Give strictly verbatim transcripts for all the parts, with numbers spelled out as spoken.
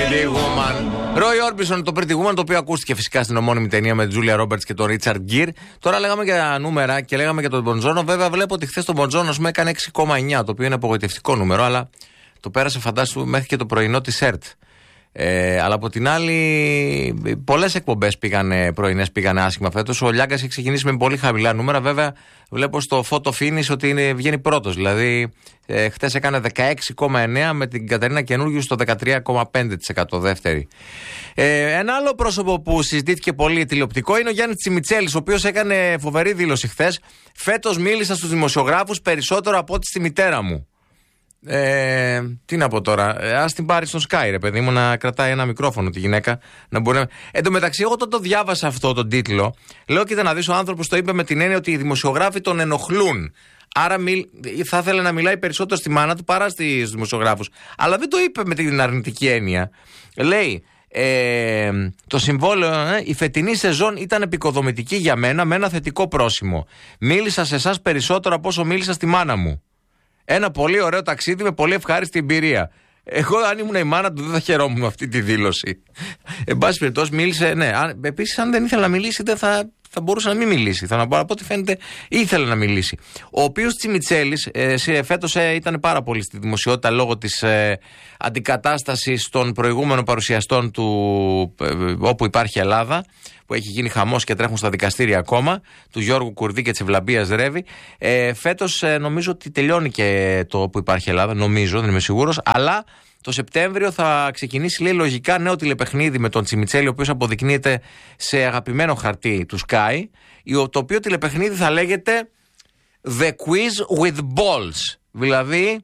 Pretty Woman. Roy Orbison, το Pretty Woman, το οποίο ακούστηκε φυσικά στην ομώνυμη ταινία με Τζούλια Ρόμπερτς και τον Ρίτσαρντ Γκίρ. Τώρα λέγαμε για νούμερα και λέγαμε για τον Μποντζόνο. Βέβαια, βλέπω ότι χθες τον Μποντζόνο με έκανε έξι κόμμα εννιά, το οποίο είναι απογοητευτικό νούμερο, αλλά το πέρασε φαντάσου μέχρι και το πρωινό της ΕΡΤ. Ε, αλλά από την άλλη, πολλές εκπομπές πήγανε, πρωινές πήγανε άσχημα φέτος. Ο Λιάγκας έχει ξεκινήσει με πολύ χαμηλά νούμερα. Βέβαια, βλέπω στο Photo Finish ότι είναι, βγαίνει πρώτος. Δηλαδή, ε, χτες έκανε δεκαέξι κόμμα εννιά με την Κατερίνα Καινούργιου στο δεκατρία κόμμα πέντε τοις εκατό δεύτερη. Ε, ένα άλλο πρόσωπο που συζητήθηκε πολύ τηλεοπτικό είναι ο Γιάννης Τσιμιτσέλης, ο οποίος έκανε φοβερή δήλωση χθες. Φέτος μίλησα στους δημοσιογράφους περισσότερο από ό,τι στη μητέρα μου. Ε, τι να πω τώρα, ε, ας την πάρει στον Sky, ρε παιδί μου, να κρατάει ένα μικρόφωνο τη γυναίκα. Να μπορεί να... Εν τω μεταξύ, εγώ τότε το διάβασα αυτό τον τίτλο. Λέω, κοίτα να δεις, ο άνθρωπος το είπε με την έννοια ότι οι δημοσιογράφοι τον ενοχλούν. Άρα μιλ... θα ήθελε να μιλάει περισσότερο στη μάνα του παρά στους δημοσιογράφους. Αλλά δεν το είπε με την αρνητική έννοια. Λέει, ε, το συμβόλαιο, ε, η φετινή σεζόν ήταν επικοδομητική για μένα με ένα θετικό πρόσημο. Μίλησα σε εσάς περισσότερο από όσο μίλησα στη μάνα μου. Ένα πολύ ωραίο ταξίδι με πολύ ευχάριστη εμπειρία. Εγώ, αν ήμουν η μάνα του, δεν θα χαιρόμουν με αυτή τη δήλωση. Εν πάση περιπτώσει, μίλησε. Ναι, επίσης, αν δεν ήθελε να μιλήσει, δεν θα, θα μπορούσε να μην μιλήσει. Θα να πω, από ό,τι φαίνεται, ήθελε να μιλήσει. Ο οποίος Τσιμιτσέλης, ε, φέτος ε, ήταν πάρα πολύ στη δημοσιότητα λόγω της ε, αντικατάστασης των προηγούμενων παρουσιαστών του ε, όπου υπάρχει Ελλάδα, που έχει γίνει χαμός και τρέχουν στα δικαστήρια ακόμα, του Γιώργου Κουρδί και της Ευλαμπίας Ρεύη. Ε, φέτος ε, νομίζω ότι τελειώνει και το που υπάρχει Ελλάδα, νομίζω, δεν είμαι σίγουρος, αλλά το Σεπτέμβριο θα ξεκινήσει, λέει, λογικά νέο τηλεπαιχνίδι με τον Τσιμιτσέλη, ο οποίος αποδεικνύεται σε αγαπημένο χαρτί του Sky, το οποίο τηλεπαιχνίδι θα λέγεται The Quiz with Balls. Δηλαδή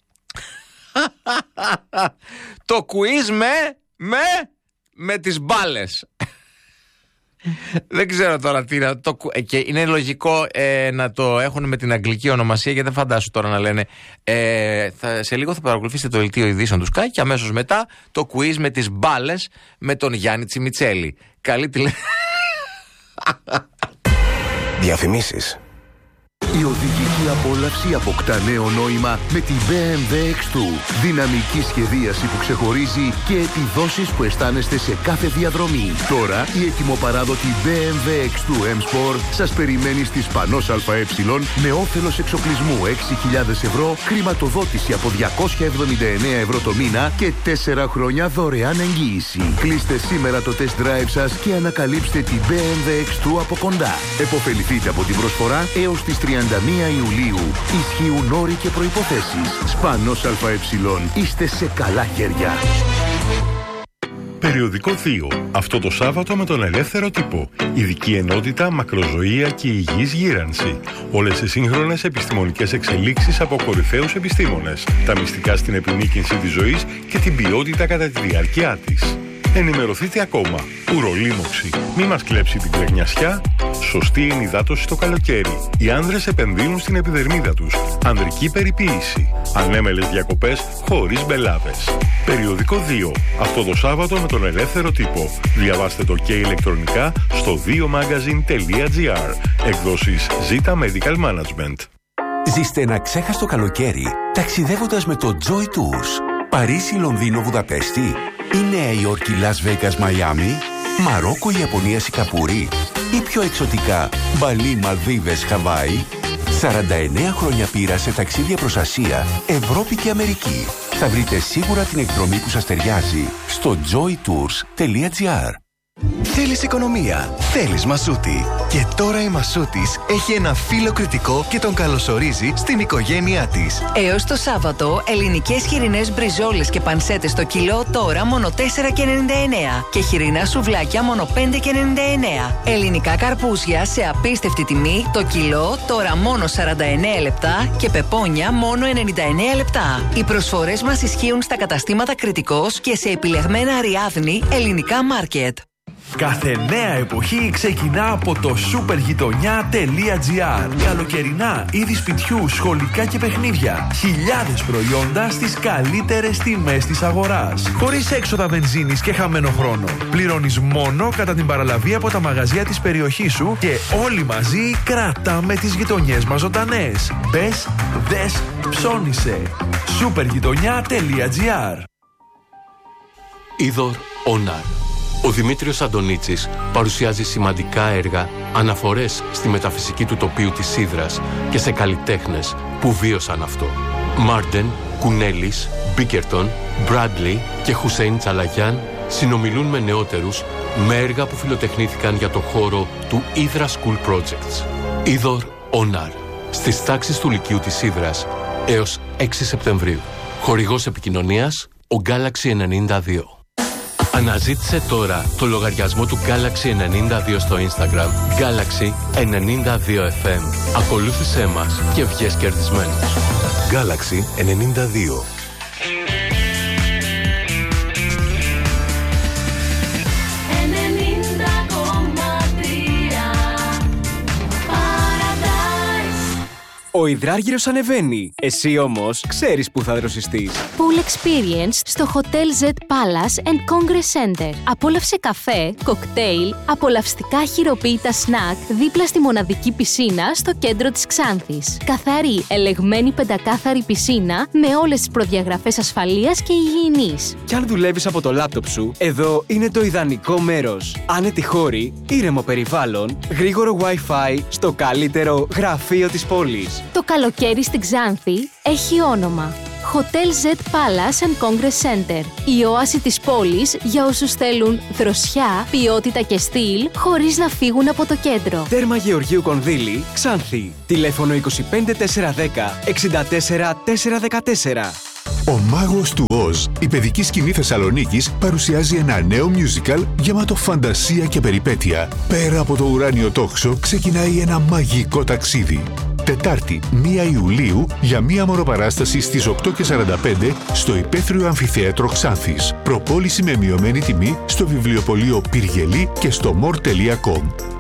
το quiz με, με, με τις μπάλες. Δεν ξέρω τώρα τι να το. Και είναι λογικό ε, να το έχουν με την αγγλική ονομασία, γιατί δεν φαντάσου τώρα να λένε. Ε, θα, σε λίγο θα παρακολουθήσετε το δελτίο ειδήσεων του Sky και αμέσως μετά το quiz με τις μπάλες με τον Γιάννη Τσιμιτσέλη. Καλή τηλε. Διαφημίσεις. Η οδηγική απόλαυση αποκτά νέο νόημα με τη μπι εμ ντάμπλιου εξ δύο. Δυναμική σχεδίαση που ξεχωρίζει και επιδόσεις που αισθάνεστε σε κάθε διαδρομή. Τώρα η ετοιμοπαράδοτη μπι εμ ντάμπλιου εξ δύο M Sport σας περιμένει στη Σπανός ΑΕ με όφελος εξοπλισμού έξι χιλιάδες ευρώ, χρηματοδότηση από διακόσια εβδομήντα εννέα ευρώ το μήνα και τέσσερα χρόνια δωρεάν εγγύηση. Κλείστε σήμερα το test drive σας και ανακαλύψτε την μπι εμ ντάμπλιου εξ δύο από κοντά. Εποφεληθείτε από την προσφορά έως τις τριάντα μία Ιουλίου. Ισχύουν όροι και προϋποθέσεις. Σπανός ΑΕ. Είστε σε καλά χέρια. Περιοδικό δύο. Αυτό το Σάββατο με τον Ελεύθερο Τύπο. Ειδική ενότητα, μακροζωία και υγιής γύρανση. Όλες οι σύγχρονες επιστημονικές εξελίξεις από κορυφαίους επιστήμονες. Τα μυστικά στην επιμήκυνση της ζωής και την ποιότητα κατά τη διάρκεια της. Ενημερωθείτε ακόμα. Ουρολίμωξη. Μη μας κλέψει την κρεγνιασιά. Σωστή ενυδάτωση το καλοκαίρι. Οι άνδρες επενδύουν στην επιδερμίδα τους. Ανδρική περιποίηση. Ανέμελες διακοπές χωρίς μπελάδες. Περιοδικό δύο. Αυτό το Σάββατο με τον Ελεύθερο Τύπο. Διαβάστε το και ηλεκτρονικά στο δύο magazine τελεία gr. Εκδόσεις Zeta Medical Management. Ζήστε ένα ξέχαστο καλοκαίρι ταξιδεύοντας με το Joy Tours. Παρίσι, Λονδίνο, Βουδαπέστη ή Νέα Υόρκη, Λας Βέγκας, Μαϊάμι, Μαρόκο, Ιαπωνία, Σιγκαπούρη ή πιο εξωτικά Μπαλί, Μαλδίβες, Χαβάη. σαράντα εννέα χρόνια πείρα σε ταξίδια προς Ασία, Ευρώπη και Αμερική. Θα βρείτε σίγουρα την εκδρομή που σας ταιριάζει στο joy tours τελεία gr. Θέλεις οικονομία, θέλεις Μασούτη. Και τώρα η Μασούτης έχει ένα φίλο κριτικό και τον καλωσορίζει στην οικογένειά της. Έως το Σάββατο, ελληνικές χοιρινές μπριζόλες και πανσέτες στο κιλό τώρα μόνο τέσσερα και ενενήντα εννέα και χοιρινά σουβλάκια μόνο πέντε και ενενήντα εννέα. Ελληνικά καρπούζια σε απίστευτη τιμή, το κιλό τώρα μόνο σαράντα εννέα λεπτά και πεπόνια μόνο ενενήντα εννέα λεπτά. Οι προσφορές μας ισχύουν στα καταστήματα Κριτικός και σε επιλεγμένα Αριάδνη ελληνικά μάρκετ. Κάθε νέα εποχή ξεκινά από το σούπερ γειτονιά τελεία gr. Καλοκαιρινά, είδη σπιτιού, σχολικά και παιχνίδια. Χιλιάδες προϊόντα στις καλύτερες τιμές της αγοράς. Χωρίς έξοδα βενζίνης και χαμένο χρόνο. Πληρώνεις μόνο κατά την παραλαβή από τα μαγαζιά της περιοχής σου και όλοι μαζί κρατάμε τις γειτονιές μας ζωντανές. Μπες, δες, ψώνισε. σούπερ γειτονιά τελεία gr. Είδωρ Ονάρ. Ο Δημήτριος Αντωνίτσης παρουσιάζει σημαντικά έργα, αναφορές στη μεταφυσική του τοπίου της Ύδρας και σε καλλιτέχνες που βίωσαν αυτό. Μάρντεν, Κουνέλης, Μπίκερτον, Μπράντλι και Χουσέιν Τσαλαγιάν συνομιλούν με νεότερους με έργα που φιλοτεχνήθηκαν για το χώρο του Ύδρα School Projects. Είδωρ Ονάρ. Στις τάξεις του Λυκείου της Ύδρας έως έξι Σεπτεμβρίου. Χορηγός επικοινωνίας ο Galaxy ενενήντα δύο. Αναζήτησε τώρα το λογαριασμό του Galaxy ενενήντα δύο στο Instagram Galaxy ενενήντα δύο εφ εμ. Ακολούθησέ μας και βγες κερδισμένος. Galaxy ενενήντα δύο. Ο υδράργυρος ανεβαίνει. Εσύ όμως ξέρεις που θα δροσιστείς. Pool Experience στο Hotel Z Palace and Congress Center. Απόλαυσε καφέ, κοκτέιλ, απολαυστικά χειροποίητα σνακ δίπλα στη μοναδική πισίνα στο κέντρο της Ξάνθης. Καθαρή, ελεγμένη πεντακάθαρη πισίνα με όλες τις προδιαγραφές ασφαλείας και υγιεινής. Κι αν δουλεύεις από το λάπτοπ σου, εδώ είναι το ιδανικό μέρος. Άνετη χώρη, ήρεμο περιβάλλον, γρήγορο Wi-Fi στο καλύτερο γραφείο της πόλης. Το καλοκαίρι στην Ξάνθη έχει όνομα. Hotel Z Palace and Congress Center. Η όαση της πόλης για όσους θέλουν δροσιά, ποιότητα και στυλ χωρίς να φύγουν από το κέντρο. Τέρμα Γεωργίου Κονδύλη, Ξάνθη. Τηλέφωνο είκοσι πέντε τετρακόσια δέκα εξήντα τέσσερα τετρακόσια δεκατέσσερα. Ο Μάγος του Οζ, η παιδική σκηνή Θεσσαλονίκης, παρουσιάζει ένα νέο musical γεμάτο φαντασία και περιπέτεια. Πέρα από το ουράνιο τόξο, ξεκινάει ένα μαγικό ταξίδι. Τετάρτη, πρώτη Ιουλίου, για μία μονοπαράσταση στις οκτώ και σαράντα πέντε στο Υπαίθριο Αμφιθέατρο Ξάνθης. Προπόληση με μειωμένη τιμή στο βιβλιοπωλείο Πυργελή και στο more τελεία com.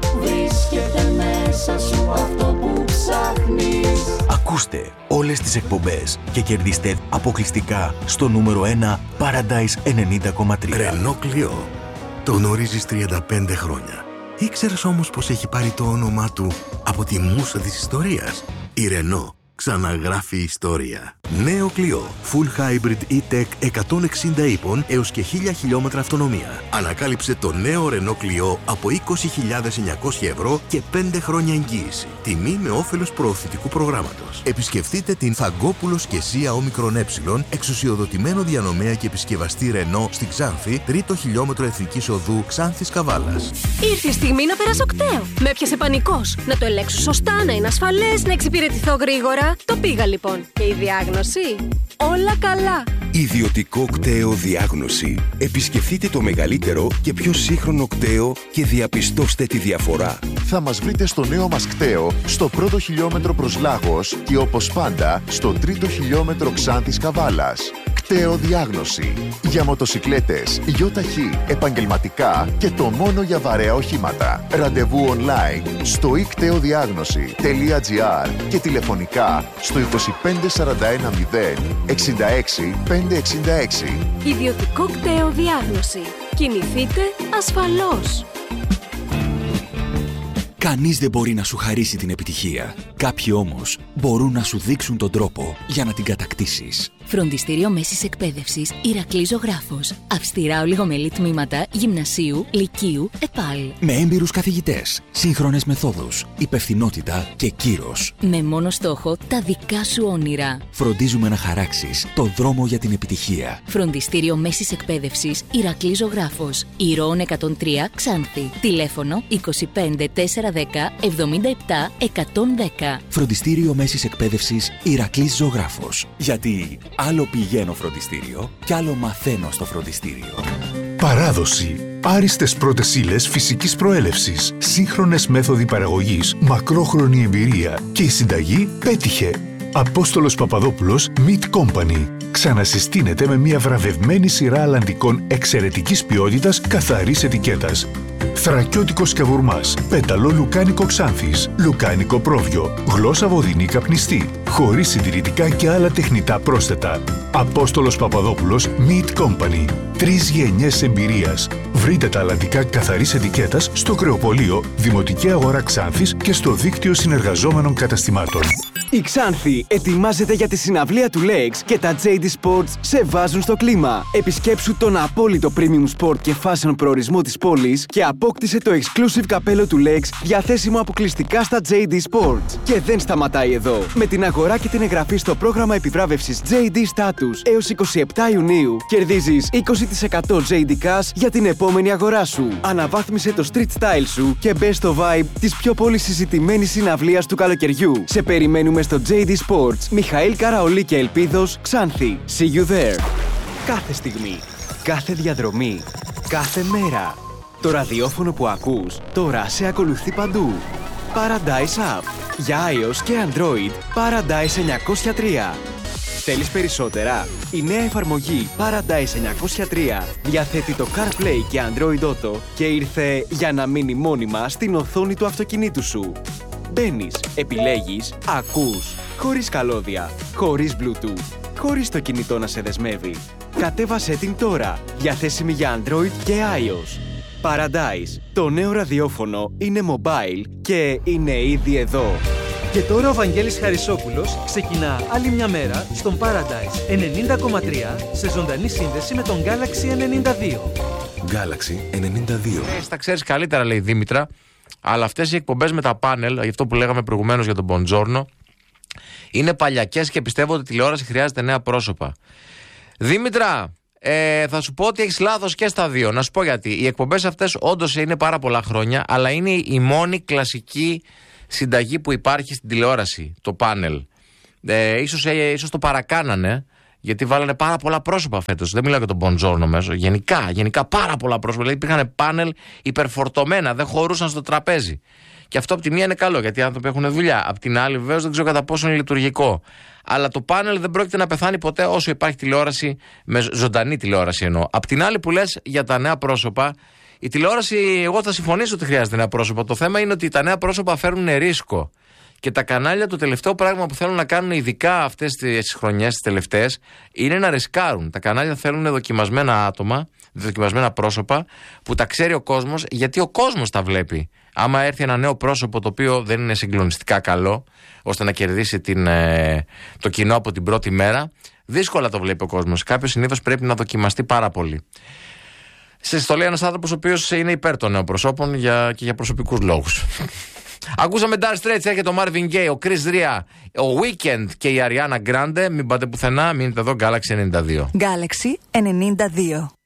Βρίσκεται μέσα σου αυτό που ψάχνεις. Ακούστε όλες τις εκπομπές και κερδίστε αποκλειστικά στο νούμερο ένα Paradise ενενήντα κόμμα τρία. Ρενό Κλειό. Το γνωρίζεις τριάντα πέντε χρόνια. Ήξερες όμως πως έχει πάρει το όνομά του από τη μούσα της ιστορίας? Η Ρενό ξαναγράφει ιστορία. Νέο Κλειό. Full Hybrid E-Tech εκατόν εξήντα ύπων έως και χίλια χιλιόμετρα αυτονομία. Ανακάλυψε το νέο Ρενό Κλειό από είκοσι χιλιάδες εννιακόσια ευρώ και πέντε χρόνια εγγύηση. Τιμή με όφελος προωθητικού προγράμματος. Επισκεφτείτε την Φαγκόπουλος και Σία Όμικρον Ε, εξουσιοδοτημένο διανομέα και επισκευαστή Ρενό στη Ξάνθη, τρίτο χιλιόμετρο Εθνικής Οδού Ξάνθης Καβάλας. Ήρθε η στιγμή να περάσω κταίο. Με έπιασε πανικός. Να το ελέγξω σωστά, να είναι ασφαλές, να εξυπηρετηθώ γρήγορα. Το πήγα λοιπόν. Και η διάγνωση? Όλα καλά. Ιδιωτικό κταίο διάγνωση. Επισκεφτείτε το μεγαλύτερο και πιο σύγχρονο κταίο και διαπιστώστε τη διαφορά. Θα μας βρείτε στο νέο μας κταίο, στο πρώτο χιλιόμετρο προς Λάγος και όπως πάντα στο τρίτο χιλιόμετρο Ξάνθης Καβάλας. Κταίο διάγνωση. Για μοτοσικλέτες, γιοταχή, επαγγελματικά και το μόνο για βαρέα οχήματα. Ραντεβού online στο ι κταίο διάγνωση τελεία τζι άρ και τηλεφωνικά στο είκοσι πέντε σαράντα ένα μηδέν εξήντα έξι πεντακόσια εξήντα έξι. Ιδιωτικό κταίο διάγνωση. Κινηθείτε ασφαλώς. Κανείς δεν μπορεί να σου χαρίσει την επιτυχία. Κάποιοι όμως μπορούν να σου δείξουν τον τρόπο για να την κατακτήσεις. Φροντιστήριο Μέσης Εκπαίδευσης Ηρακλής Ζωγράφος. Αυστηρά ολιγομελή τμήματα γυμνασίου, λυκείου, ΕΠΑΛ. Με έμπειρους καθηγητές, σύγχρονες μεθόδους, υπευθυνότητα και κύρος. Με μόνο στόχο τα δικά σου όνειρα. Φροντίζουμε να χαράξεις το δρόμο για την επιτυχία. Φροντιστήριο Μέσης Εκπαίδευσης Ηρακλής Ζωγράφος. Ηρώων εκατόν τρία Ξάνθη. Τηλέφωνο είκοσι πέντε τετρακόσια δέκα εβδομήντα επτά εκατόν δέκα. Φροντιστήριο Μέσης Εκπαίδευσης Ηρακλής Ζωγράφος. Γιατί άλλο πηγαίνω φροντιστήριο κι άλλο μαθαίνω στο φροντιστήριο. Παράδοση. Άριστες πρώτες ύλες φυσικής προέλευσης. Σύγχρονες μέθοδοι παραγωγής. Μακρόχρονη εμπειρία. Και η συνταγή πέτυχε. Απόστολος Παπαδόπουλος Meat Company. Ξανασυστήνεται με μια βραβευμένη σειρά αλλαντικών εξαιρετικής ποιότητας καθαρής ετικέτας. Θρακιώτικο σκαβουρμάς, πέταλο λουκάνικο Ξάνθης, λουκάνικο πρόβιο, γλώσσα βοδινή καπνιστή, χωρίς συντηρητικά και άλλα τεχνητά πρόσθετα. Απόστολος Παπαδόπουλος Meat Company. Τρεις γενιές εμπειρίας. Βρείτε τα αλλαντικά καθαρής ετικέτας στο Κρεοπολείο, Δημοτική Αγορά Ξάνθης και στο δίκτυο συνεργαζόμενων καταστημάτων. Η Ξάνθη ετοιμάζεται για τη συναυλία του Legs και τα τζέι ντι Sports σε βάζουν στο κλίμα. Επισκέψου τον απόλυτο premium sport και fashion προορισμό της πόλης και απόκτησε το exclusive καπέλο του Legs διαθέσιμο αποκλειστικά στα τζέι ντι Sports. Και δεν σταματάει εδώ. Με την αγορά και την εγγραφή στο πρόγραμμα επιβράβευσης τζέι ντι Status έως είκοσι επτά Ιουνίου κερδίζεις είκοσι τοις εκατό τζέι ντι Cash για την επόμενη αγορά σου. Αναβάθμισε το street style σου και μπες στο vibe της πιο πολύ συζητημένης συναυλίας του καλοκαιριού. Σε περιμένουμε στο τζέι ντι Sports, Μιχαήλ Καραολί και Ελπίδος, Ξάνθη. See you there. Κάθε στιγμή, κάθε διαδρομή, κάθε μέρα. Το ραδιόφωνο που ακούς τώρα σε ακολουθεί παντού. Paradise App. Για iOS και Android, Paradise εννιακόσια τρία. Θέλεις περισσότερα? Η νέα εφαρμογή Paradise εννιακόσια τρία διαθέτει το CarPlay και Android Auto και ήρθε για να μείνει μόνιμα στην οθόνη του αυτοκινήτου σου. Μπαίνεις, επιλέγεις, ακούς, χωρίς καλώδια, χωρίς Bluetooth, χωρίς το κινητό να σε δεσμεύει. Κατέβασέ την τώρα, διαθέσιμη για Android και iOS. Paradise, το νέο ραδιόφωνο είναι mobile και είναι ήδη εδώ. Και τώρα ο Βαγγέλης Χαρισόπουλος ξεκινά άλλη μια μέρα στον Paradise ενενήντα κόμμα τρία σε ζωντανή σύνδεση με τον Galaxy ενενήντα δύο. Galaxy ενενήντα δύο. Ε, τα ξέρεις καλύτερα, λέει η Δήμητρα, αλλά αυτές οι εκπομπές με τα πάνελ, γι' αυτό που λέγαμε προηγουμένως για τον Μποντζόρνο, είναι παλιακές και πιστεύω ότι η τηλεόραση χρειάζεται νέα πρόσωπα. Δήμητρα, ε, θα σου πω ότι έχεις λάθος και στα δύο. Να σου πω γιατί. Οι εκπομπές αυτές όντως είναι πάρα πολλά χρόνια, αλλά είναι η μόνη κλασική συνταγή που υπάρχει στην τηλεόραση, το πάνελ. Ε, ίσως, ε, ίσως το παρακάνανε, γιατί βάλανε πάρα πολλά πρόσωπα φέτος. Δεν μιλάω για τον Μποντζόρνο μέσα. Γενικά, γενικά πάρα πολλά πρόσωπα. Δηλαδή υπήρχαν πάνελ υπερφορτωμένα, δεν χωρούσαν στο τραπέζι. Και αυτό από τη μία είναι καλό, γιατί οι άνθρωποι έχουν δουλειά. Απ' την άλλη, βεβαίως, δεν ξέρω κατά πόσο είναι λειτουργικό. Αλλά το πάνελ δεν πρόκειται να πεθάνει ποτέ όσο υπάρχει τηλεόραση, με ζωντανή τηλεόραση εννοώ. Απ' την άλλη, που λες για τα νέα πρόσωπα, η τηλεόραση, εγώ θα συμφωνήσω ότι χρειάζεται νέα πρόσωπα. Το θέμα είναι ότι τα νέα πρόσωπα φέρνουν ρίσκο. Και τα κανάλια, το τελευταίο πράγμα που θέλουν να κάνουν, ειδικά αυτές τις χρονιές, τις τελευταίες, είναι να ρισκάρουν. Τα κανάλια θέλουν δοκιμασμένα άτομα, δοκιμασμένα πρόσωπα, που τα ξέρει ο κόσμος, γιατί ο κόσμος τα βλέπει. Άμα έρθει ένα νέο πρόσωπο το οποίο δεν είναι συγκλονιστικά καλό, ώστε να κερδίσει την, ε, το κοινό από την πρώτη μέρα, δύσκολα το βλέπει ο κόσμος. Κάποιος συνήθως πρέπει να δοκιμαστεί πάρα πολύ. Σε στολή ένας άνθρωπος ο οποίος είναι υπέρ των νέων προσώπων για, και για προσωπικούς λόγους. Ακούσαμε Dire Straits, έρχεται ο Marvin Gaye, ο Chris Ria, ο Weekend και η Ariana Grande. Μην πάτε πουθενά, μείνετε εδώ, Galaxy ενενήντα δύο. Galaxy ενενήντα δύο.